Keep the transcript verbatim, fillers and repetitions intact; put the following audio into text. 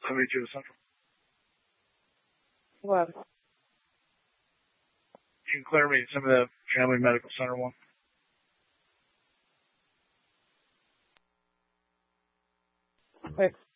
seventy-two Central. What? You can clear me some of the Family Medical Center one. Quick.